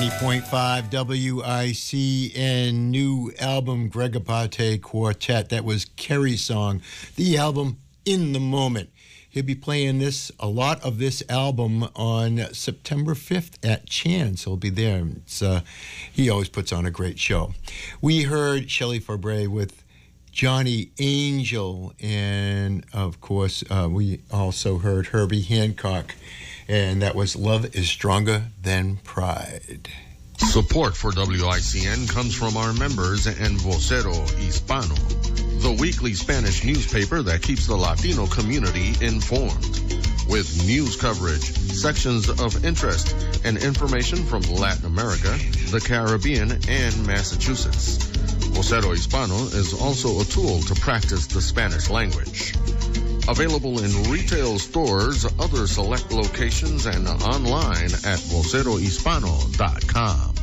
90.5 WICN, new album, Greg Abate Quartet. That was Kerry's song, the album In the Moment. He'll be playing a lot of this album on September 5th at Chance. He'll be there. He always puts on a great show. We heard Shelley Fabre with Johnny Angel, and of course, we also heard Herbie Hancock, and that was Love is Stronger Than Pride. Support for WICN comes from our members and Vocero Hispano, the weekly Spanish newspaper that keeps the Latino community informed. With news coverage, sections of interest, and information from Latin America, the Caribbean, and Massachusetts. Vocero Hispano is also a tool to practice the Spanish language. Available in retail stores, other select locations, and online at vocerohispano.com.